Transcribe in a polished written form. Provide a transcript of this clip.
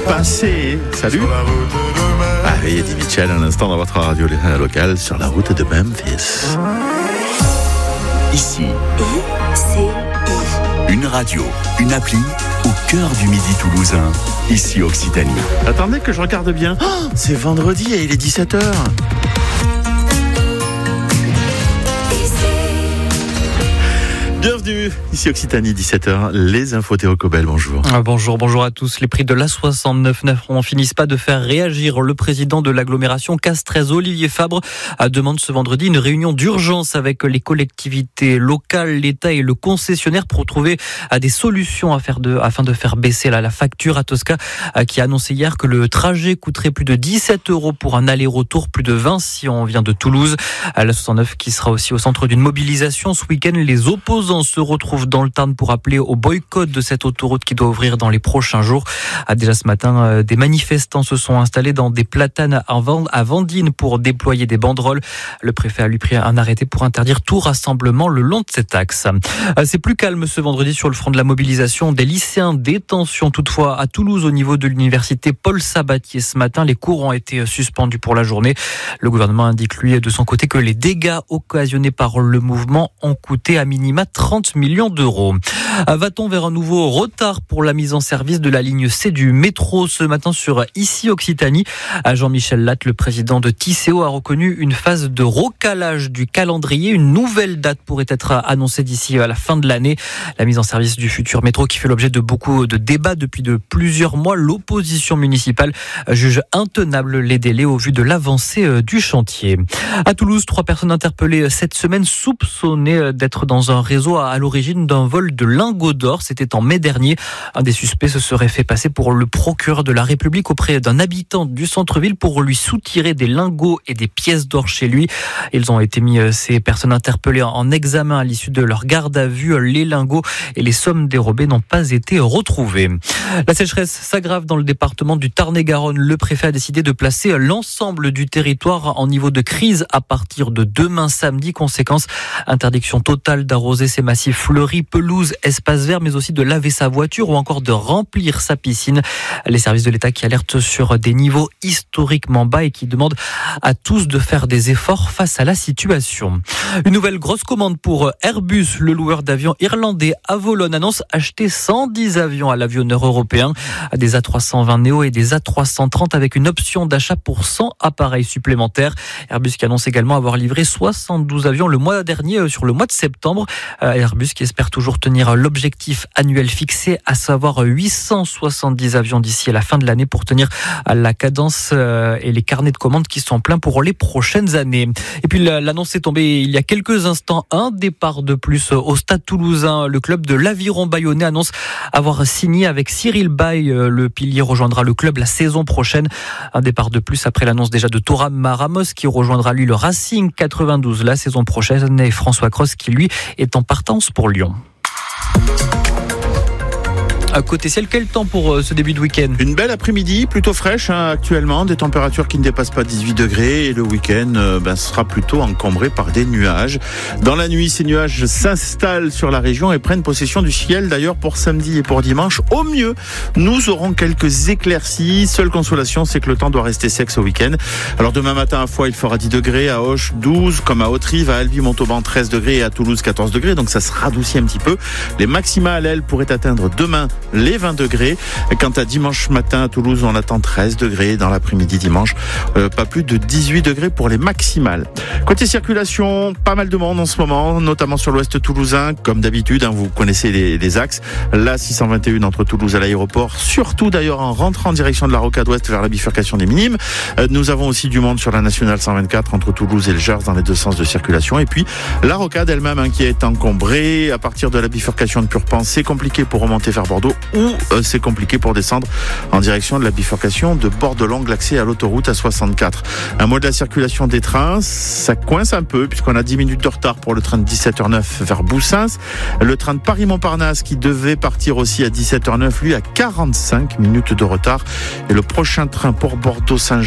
passé. Salut. Ah, Eddie Mitchell à l'instant dans votre radio locale sur la route de Memphis. Ici, une radio, une appli au cœur du midi toulousain. Ici Occitanie. Attendez que je regarde bien. Oh, c'est vendredi et il est 17h. Bienvenue, ici Occitanie, 17h, les infos Théo Cobel, bonjour. Bonjour à tous. Les prix de l'A69 n'en finissent pas de faire réagir. Le président de l'agglomération Castres, Olivier Fabre, demande ce vendredi une réunion d'urgence avec les collectivités locales, l'État et le concessionnaire pour trouver des solutions afin de faire baisser la facture. Atosca qui a annoncé hier que le trajet coûterait plus de 17 € pour un aller-retour, plus de 20 si on vient de Toulouse. L'A69 qui sera aussi au centre d'une mobilisation ce week-end. Les opposants se retrouvent dans le Tarn pour appeler au boycott de cette autoroute qui doit ouvrir dans les prochains jours. Déjà ce matin, des manifestants se sont installés dans des platanes à Vendine pour déployer des banderoles. Le préfet a lui pris un arrêté pour interdire tout rassemblement le long de cet axe. C'est plus calme ce vendredi sur le front de la mobilisation des lycéens. Détention toutefois à Toulouse au niveau de l'université Paul Sabatier. Ce matin, les cours ont été suspendus pour la journée. Le gouvernement indique lui de son côté que les dégâts occasionnés par le mouvement ont coûté à minima 30 millions d'euros. Va-t-on vers un nouveau retard pour la mise en service de la ligne C du métro ce matin sur Ici Occitanie? Jean-Michel Latte, le président de Tisséo, a reconnu une phase de recalage du calendrier. Une nouvelle date pourrait être annoncée d'ici à la fin de l'année. La mise en service du futur métro qui fait l'objet de beaucoup de débats depuis de plusieurs mois. L'opposition municipale juge intenable les délais au vu de l'avancée du chantier. À Toulouse, 3 personnes interpellées cette semaine soupçonnées d'être dans un réseau à l'origine d'un vol de lingots d'or. C'était en mai dernier. Un des suspects se serait fait passer pour le procureur de la République auprès d'un habitant du centre-ville pour lui soutirer des lingots et des pièces d'or chez lui. Ils ont été mis, ces personnes interpellées, en examen à l'issue de leur garde à vue. Les lingots et les sommes dérobées n'ont pas été retrouvées. La sécheresse s'aggrave dans le département du Tarn-et-Garonne. Le préfet a décidé de placer l'ensemble du territoire en niveau de crise à partir de demain samedi. Conséquence, interdiction totale d'arroser ses massifs fleuris, pelouses, espaces verts, mais aussi de laver sa voiture ou encore de remplir sa piscine. Les services de l'État qui alertent sur des niveaux historiquement bas et qui demandent à tous de faire des efforts face à la situation. Une nouvelle grosse commande pour Airbus. Le loueur d'avions irlandais Avolon annonce acheter 110 avions à l'avionneur européen, des A320 Neo et des A330 avec une option d'achat pour 100 appareils supplémentaires. Airbus qui annonce également avoir livré 72 avions le mois dernier, sur le mois de septembre. Airbus qui espère toujours tenir l'objectif annuel fixé, à savoir 870 avions d'ici à la fin de l'année pour tenir la cadence et les carnets de commandes qui sont pleins pour les prochaines années. Et puis l'annonce est tombée il y a quelques instants, un départ de plus au Stade Toulousain. Le club de l'Aviron Bayonnais annonce avoir signé avec Cyril Bay. Le pilier rejoindra le club la saison prochaine. Un départ de plus après l'annonce déjà de Thuram Ramos qui rejoindra lui le Racing 92 la saison prochaine, et François Cros qui lui est en partance pour Lyon. À côté ciel, quel temps pour ce début de week-end? Une belle après-midi, plutôt fraîche actuellement, des températures qui ne dépassent pas 18 degrés et le week-end sera plutôt encombré par des nuages. Dans la nuit, ces nuages s'installent sur la région et prennent possession du ciel. D'ailleurs, pour samedi et pour dimanche, au mieux, nous aurons quelques éclaircies. Seule consolation, c'est que le temps doit rester sec ce week-end. Alors demain matin à Foix, il fera 10 degrés, à Auch 12, comme à Haute-Rive, à Albi, Montauban 13 degrés et à Toulouse 14 degrés. Donc ça se radoucit un petit peu. Les maxima à l'aile pourraient atteindre demain les 20 degrés. Quant à dimanche matin à Toulouse, on attend 13 degrés. Dans l'après-midi dimanche, pas plus de 18 degrés pour les maximales. Côté circulation, pas mal de monde en ce moment, notamment sur l'ouest toulousain. Comme d'habitude, vous connaissez les axes. La 621 entre Toulouse et l'aéroport, surtout d'ailleurs en rentrant en direction de la Rocade Ouest vers la bifurcation des Minimes. Nous avons aussi du monde sur la nationale 124 entre Toulouse et le Gers dans les deux sens de circulation. Et puis la Rocade elle-même qui est encombrée à partir de la bifurcation de Purpan. C'est compliqué pour remonter vers Bordeaux ou c'est compliqué pour descendre en direction de la bifurcation de Bordeaux, l'accès à l'autoroute A64. Un mot de la circulation des trains, ça coince un peu puisqu'on a 10 minutes de retard pour le train de 17h09 vers Boussins. Le train de Paris-Montparnasse qui devait partir aussi à 17h09, lui a 45 minutes de retard. Et le prochain train pour Bordeaux-Saint-Jean